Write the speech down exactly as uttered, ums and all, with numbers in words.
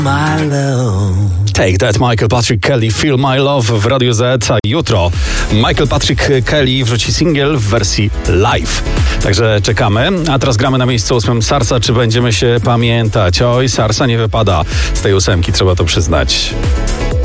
Take That, Michael Patrick Kelly, Feel My Love w Radio Z, a jutro Michael Patrick Kelly wrzuci singiel w wersji live. Także czekamy, a teraz gramy na miejscu ósmym Sarsa, czy będziemy się pamiętać? Oj, Sarsa nie wypada z tej ósemki, trzeba to przyznać.